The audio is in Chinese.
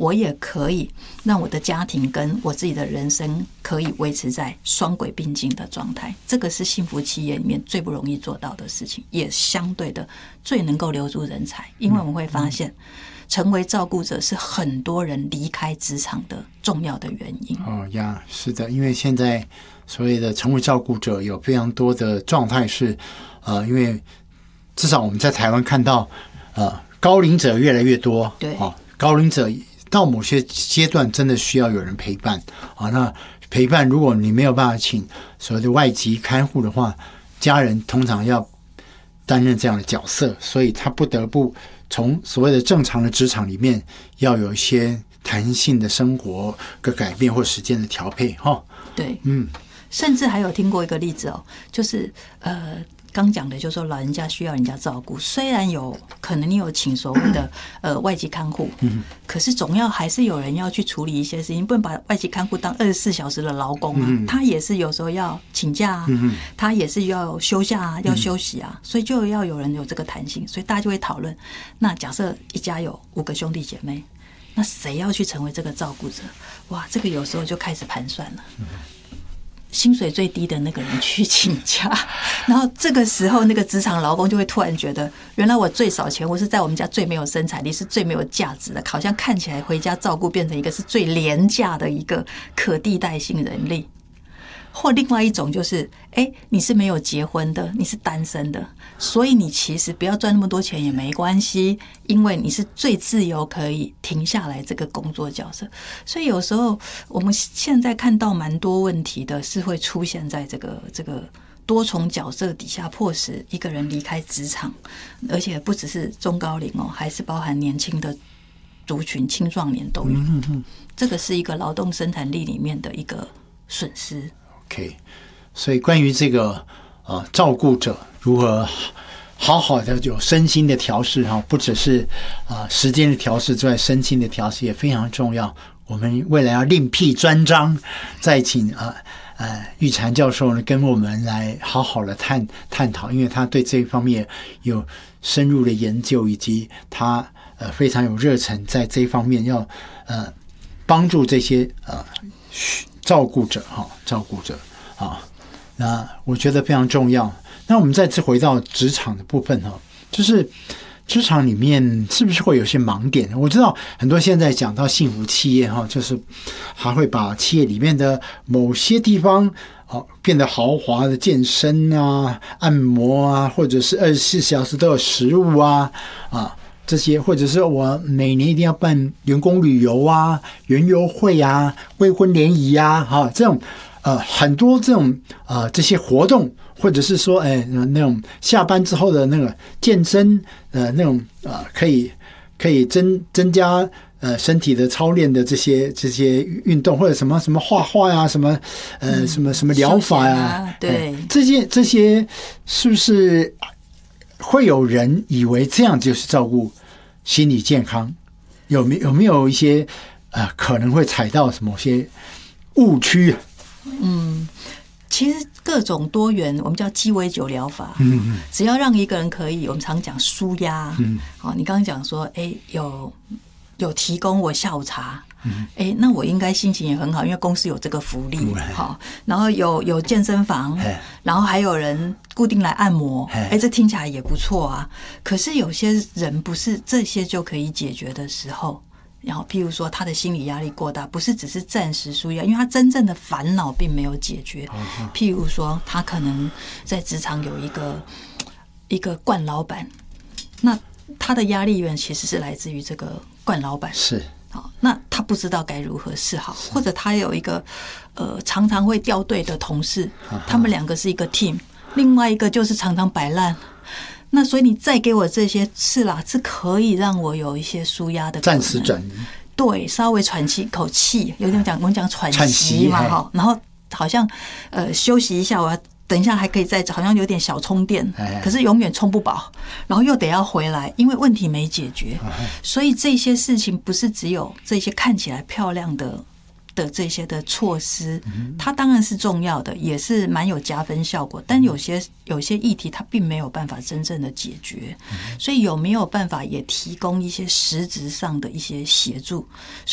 我也可以让我的家庭跟我自己的人生可以维持在双轨并进的状态。这个是幸福企业里面最不容易做到的事情，也相对的最能够留住人才。因为我们会发现，成为照顾者是很多人离开职场的重要的原因。 是的，因为现在所谓的成为照顾者有非常多的状态是，因为至少我们在台湾看到，高龄者越来越多， 对， 高龄者到某些阶段真的需要有人陪伴啊。那陪伴，如果你没有办法请所谓的外籍看护的话，家人通常要担任这样的角色，所以他不得不从所谓的正常的职场里面要有一些弹性的生活的改变或时间的调配对，甚至还有听过一个例子就是刚讲的就是说老人家需要人家照顾，虽然有可能你有请所谓的外籍看护，可是总要还是有人要去处理一些事情，不能把外籍看护当24小时的劳工啊，他也是有时候要请假啊，他也是要休假啊，要休息啊，所以就要有人有这个弹性，所以大家就会讨论，那假设一家有5个兄弟姐妹，那谁要去成为这个照顾者？哇，这个有时候就开始盘算了。薪水最低的那个人去请假，然后这个时候那个职场劳工就会突然觉得，原来我最少钱，我是在我们家最没有生产力，是最没有价值的，好像看起来回家照顾变成一个是最廉价的一个可替代性人力。或另外一种就是，你是没有结婚的，你是单身的，所以你其实不要赚那么多钱也没关系，因为你是最自由可以停下来这个工作角色。所以有时候我们现在看到蛮多问题的是会出现在这个多重角色底下，迫使一个人离开职场，而且不只是中高龄还是包含年轻的族群、青壮年都有。这个是一个劳动生产力里面的一个损失。 OK， 所以关于这个照顾者如何好好的有身心的调适不只是时间的调适之外，身心的调适也非常重要。我们未来要另辟专章，再请玉婵教授呢跟我们来好好的探讨，因为他对这一方面有深入的研究，以及他非常有热忱在这一方面要帮助这些照顾者那我觉得非常重要。那我们再次回到职场的部分就是职场里面是不是会有些盲点？我知道很多现在讲到幸福企业就是还会把企业里面的某些地方变得豪华的健身啊、按摩啊，或者是24小时都有食物这些，或者是我每年一定要办员工旅游啊、园游会啊、未婚联谊啊，这种很多这种这些活动，或者是说那种下班之后的那个健身那种可以增加身体的操练的这些运动，或者什么画画呀、什么什么疗法呀， 对， 这些是不是会有人以为这样就是照顾心理健康？有没有一些可能会踩到某些误区？ 其实各种多元，我们叫鸡尾酒疗法。只要让一个人可以，我们常讲舒压。你刚刚讲说，有提供我下午茶。那我应该心情也很好，因为公司有这个福利。好，然后有健身房，然后还有人固定来按摩。这听起来也不错啊。可是有些人不是这些就可以解决的时候。然后譬如说他的心理压力过大，不是只是暂时舒压，因为他真正的烦恼并没有解决。譬如说他可能在职场有一个惯老板，那他的压力源其实是来自于这个惯老板。 是， 那他不知道该如何是好，或者他有一个常常会掉队的同事，他们2个是一个 team， 另外一个就是常常摆烂。那所以你再给我这些是可以让我有一些舒压的暂时转移， 对，稍微喘气口气，有点我们讲喘息嘛，然后好像休息一下，我要等一下还可以再好像有点小充电，可是永远充不饱，然后又得要回来，因为问题没解决。所以这些事情不是只有这些看起来漂亮的这些的措施，它当然是重要的，也是蛮有加分效果，但有些议题它并没有办法真正的解决，所以有没有办法也提供一些实质上的一些协助？